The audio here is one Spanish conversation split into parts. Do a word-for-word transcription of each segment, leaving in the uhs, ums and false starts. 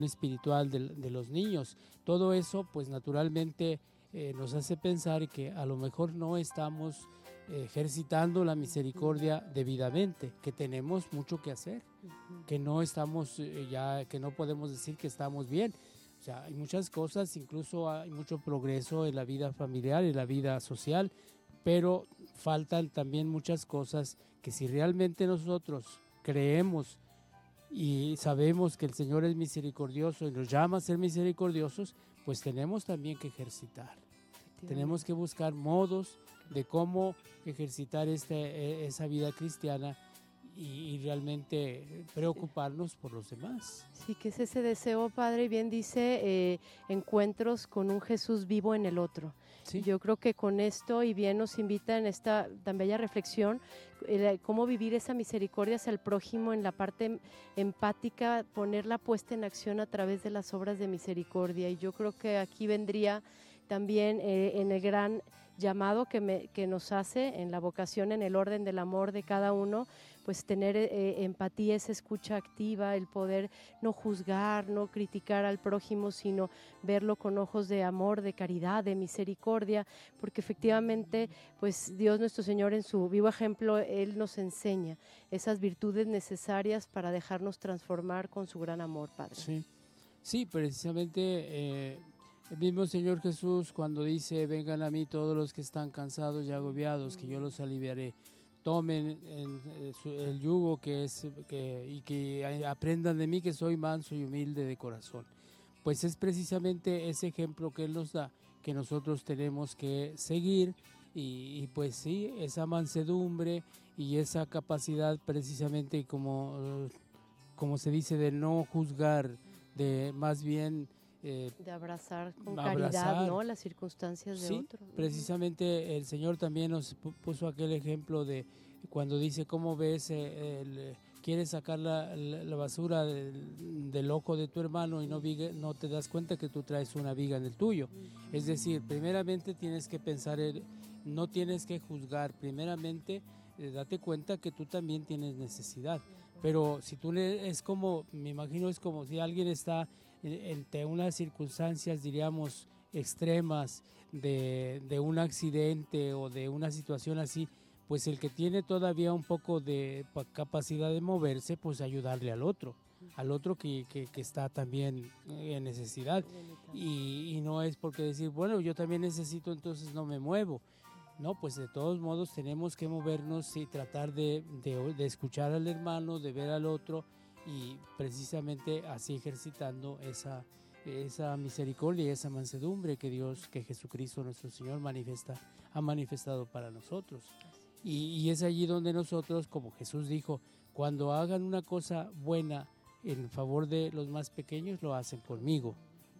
espiritual de, de los niños. Todo eso, pues naturalmente eh, nos hace pensar que a lo mejor no estamos eh, ejercitando la misericordia debidamente, que tenemos mucho que hacer, uh-huh. que no estamos eh, ya, que no podemos decir que estamos bien. O sea, hay muchas cosas, incluso hay mucho progreso en la vida familiar, en la vida social, pero faltan también muchas cosas que si realmente nosotros creemos y sabemos que el Señor es misericordioso y nos llama a ser misericordiosos, pues tenemos también que ejercitar. Tenemos que buscar modos de cómo ejercitar este, esa vida cristiana y, y realmente preocuparnos por los demás. Sí, que es ese deseo, Padre, bien dice, eh, encuentros con un Jesús vivo en el otro. Sí. Yo creo que con esto, y bien nos invita en esta tan bella reflexión, eh, cómo vivir esa misericordia hacia el prójimo en la parte empática, ponerla puesta en acción a través de las obras de misericordia. Y yo creo que aquí vendría también eh, en el gran llamado que, me, que nos hace en la vocación, en el orden del amor de cada uno, pues tener eh, empatía, esa escucha activa, el poder no juzgar, no criticar al prójimo, sino verlo con ojos de amor, de caridad, de misericordia, porque efectivamente, pues Dios nuestro Señor en su vivo ejemplo, Él nos enseña esas virtudes necesarias para dejarnos transformar con su gran amor, Padre. Sí, sí, precisamente eh, el mismo Señor Jesús cuando dice, vengan a mí todos los que están cansados y agobiados, que yo los aliviaré. Tomen el yugo que es que, y que aprendan de mí que soy manso y humilde de corazón. Pues es precisamente ese ejemplo que Él nos da, que nosotros tenemos que seguir y, y pues sí, esa mansedumbre y esa capacidad precisamente como, como se dice, de no juzgar, de más bien... Eh, de abrazar con abrazar, caridad, ¿no?, las circunstancias de sí, otro. Precisamente el Señor también nos puso aquel ejemplo de cuando dice, ¿cómo ves? Eh, el, quieres sacar la, la, la basura del, del ojo de tu hermano y no, viga, no te das cuenta que tú traes una viga en el tuyo. Es decir, primeramente tienes que pensar, el, no tienes que juzgar, primeramente eh, date cuenta que tú también tienes necesidad. Pero si tú le, es como, me imagino es como si alguien está entre unas circunstancias, diríamos, extremas de, de un accidente o de una situación así, pues el que tiene todavía un poco de capacidad de moverse, pues ayudarle al otro, al otro que, que, que está también en necesidad. Y, y no es porque decir, bueno, yo también necesito, entonces no me muevo. No, pues de todos modos tenemos que movernos y tratar de, de, de escuchar al hermano, de ver al otro y precisamente así ejercitando esa, esa misericordia y esa mansedumbre que Dios, que Jesucristo nuestro Señor manifiesta, ha manifestado para nosotros. Y, y es allí donde nosotros, como Jesús dijo, cuando hagan una cosa buena en favor de los más pequeños, lo hacen conmigo.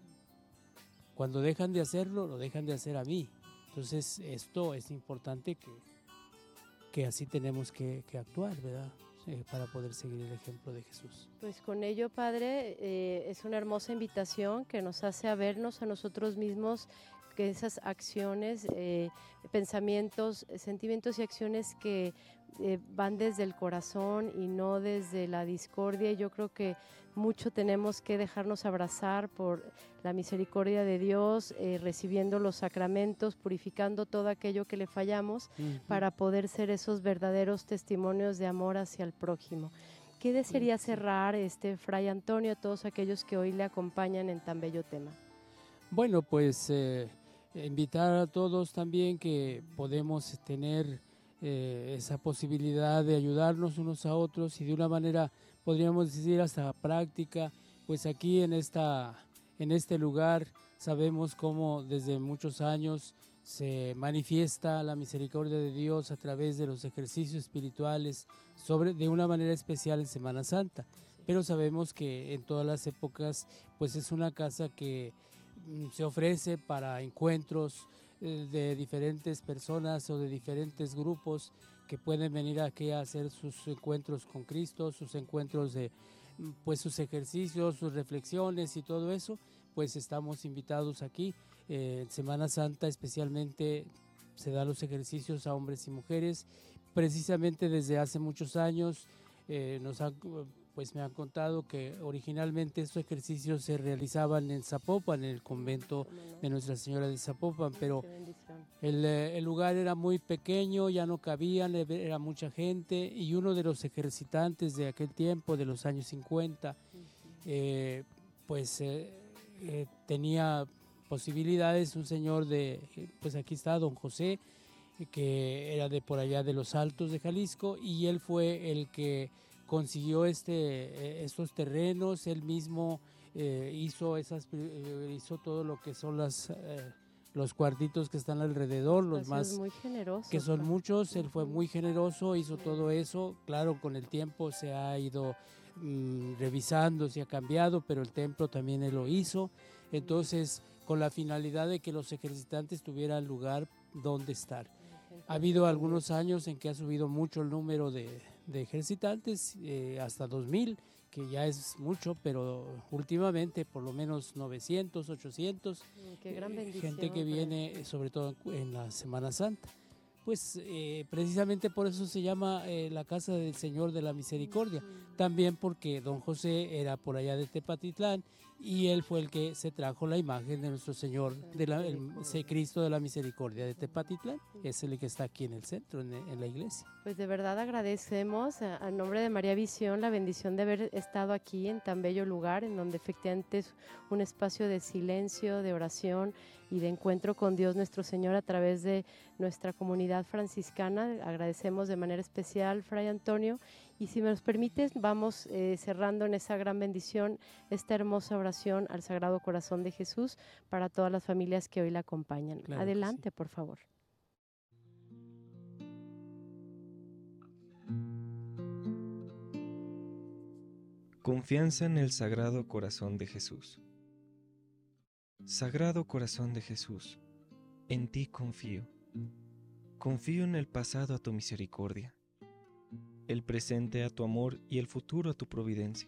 Cuando dejan de hacerlo, lo dejan de hacer a mí. Entonces esto es importante que, que así tenemos que, que actuar, ¿verdad? Eh, para poder seguir el ejemplo de Jesús. Pues con ello, Padre, eh, es una hermosa invitación que nos hace a vernos a nosotros mismos, que esas acciones, eh, pensamientos, sentimientos y acciones que eh, van desde el corazón y no desde la discordia. Yo creo que mucho tenemos que dejarnos abrazar por la misericordia de Dios, eh, recibiendo los sacramentos, purificando todo aquello que le fallamos, uh-huh. para poder ser esos verdaderos testimonios de amor hacia el prójimo. ¿Qué desearía sí. cerrar, este Fray Antonio, a todos aquellos que hoy le acompañan en tan bello tema? Bueno, pues eh, invitar a todos también que podemos tener eh, esa posibilidad de ayudarnos unos a otros y de una manera, podríamos decir, hasta práctica, pues aquí en, esta, en este lugar sabemos cómo desde muchos años se manifiesta la misericordia de Dios a través de los ejercicios espirituales, sobre, de una manera especial en Semana Santa, pero sabemos que en todas las épocas pues es una casa que se ofrece para encuentros de diferentes personas o de diferentes grupos que pueden venir aquí a hacer sus encuentros con Cristo, sus encuentros de pues sus ejercicios, sus reflexiones y todo eso, pues estamos invitados aquí. Eh, en Semana Santa especialmente se dan los ejercicios a hombres y mujeres, precisamente desde hace muchos años eh, nos han pues me han contado que originalmente estos ejercicios se realizaban en Zapopan, en el convento de Nuestra Señora de Zapopan, pero el, el lugar era muy pequeño, ya no cabían, era mucha gente, y uno de los ejercitantes de aquel tiempo, de los años cincuenta, eh, pues eh, eh, tenía posibilidades, un señor de, pues aquí está, don José, que era de por allá de los Altos de Jalisco, y él fue el que consiguió este, estos terrenos, él mismo eh, hizo, esas, eh, hizo todo lo que son las, eh, los cuartitos que están alrededor, los Así más, es, muy generoso, que son pa. muchos, él fue muy generoso, hizo todo eso, claro, con el tiempo se ha ido mmm, revisando, se ha cambiado, pero el templo también él lo hizo, entonces con la finalidad de que los ejercitantes tuvieran lugar donde estar. Ha habido algunos años en que ha subido mucho el número de, de ejercitantes, eh, hasta dos mil, que ya es mucho, pero últimamente por lo menos novecientos, ochocientos. Qué gran bendición, gente que viene, sobre todo en la Semana Santa. Pues eh, precisamente por eso se llama eh, la Casa del Señor de la Misericordia, también porque don José era por allá de Tepatitlán y él fue el que se trajo la imagen de nuestro Señor, de la, el, el Cristo de la Misericordia de Tepatitlán, es el que está aquí en el centro, en, en la iglesia. Pues de verdad agradecemos a, a nombre de María Visión la bendición de haber estado aquí en tan bello lugar, en donde efectivamente es un espacio de silencio, de oración y de encuentro con Dios nuestro Señor a través de nuestra comunidad franciscana. Agradecemos de manera especial, Fray Antonio, y si me los permites, vamos eh, cerrando en esa gran bendición esta hermosa oración al Sagrado Corazón de Jesús para todas las familias que hoy la acompañan. Claro. Adelante, sí. Por favor. Confianza en el Sagrado Corazón de Jesús. Sagrado Corazón de Jesús, en ti confío. Confío en el pasado a tu misericordia, el presente a tu amor y el futuro a tu providencia.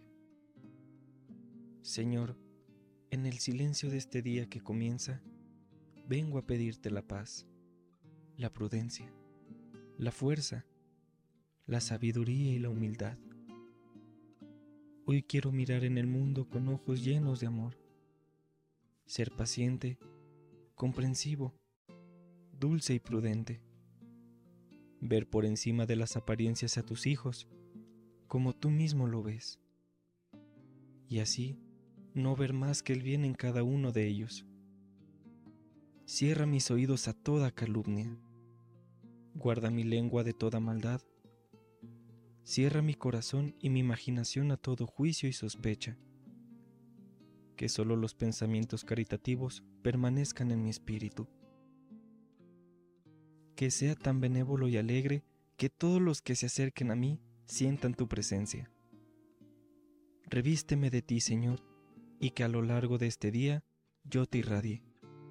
Señor, en el silencio de este día que comienza, vengo a pedirte la paz, la prudencia, la fuerza, la sabiduría y la humildad. Hoy quiero mirar en el mundo con ojos llenos de amor, ser paciente, comprensivo, dulce y prudente, ver por encima de las apariencias a tus hijos, como tú mismo lo ves, y así no ver más que el bien en cada uno de ellos. Cierra mis oídos a toda calumnia, guarda mi lengua de toda maldad, cierra mi corazón y mi imaginación a todo juicio y sospecha, que solo los pensamientos caritativos permanezcan en mi espíritu. Que sea tan benévolo y alegre que todos los que se acerquen a mí sientan tu presencia. Revísteme de ti, Señor, y que a lo largo de este día yo te irradie.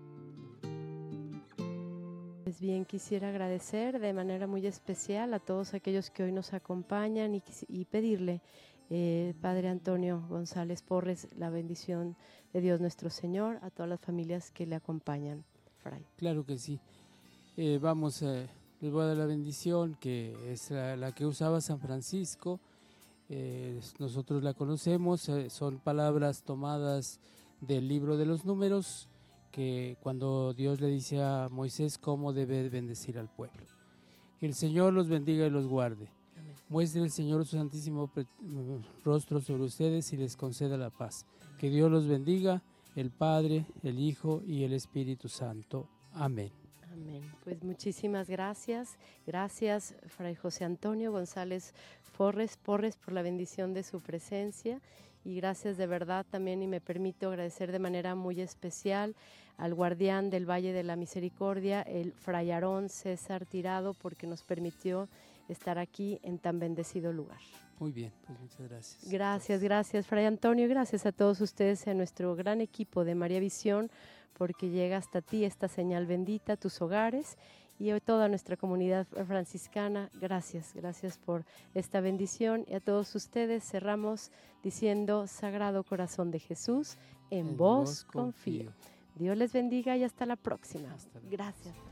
Pues bien, quisiera agradecer de manera muy especial a todos aquellos que hoy nos acompañan y, y pedirle, eh, Padre Antonio González Porres, la bendición de Dios nuestro Señor a todas las familias que le acompañan. Fray. Claro que sí. Eh, vamos, eh, les voy a dar la bendición, que es la, la que usaba San Francisco. Eh, nosotros la conocemos, eh, son palabras tomadas del libro de los Números, que cuando Dios le dice a Moisés cómo debe bendecir al pueblo. Que el Señor los bendiga y los guarde. Amén. Muestre el Señor su santísimo rostro sobre ustedes y les conceda la paz. Que Dios los bendiga, el Padre, el Hijo y el Espíritu Santo. Amén. Amén. Pues muchísimas gracias. Gracias, Fray José Antonio González Porres, Porres, por la bendición de su presencia. Y gracias de verdad también, y me permito agradecer de manera muy especial al guardián del Valle de la Misericordia, el Fray Aarón César Tirado, porque nos permitió estar aquí en tan bendecido lugar. Muy bien, pues muchas gracias. Gracias, gracias, Fray Antonio, gracias a todos ustedes y a nuestro gran equipo de María Visión, porque llega hasta ti esta señal bendita, tus hogares, y a toda nuestra comunidad franciscana. Gracias, gracias por esta bendición, y a todos ustedes cerramos diciendo: Sagrado Corazón de Jesús, en, en vos confío. confío. Dios les bendiga y hasta la próxima. Hasta luego. Gracias.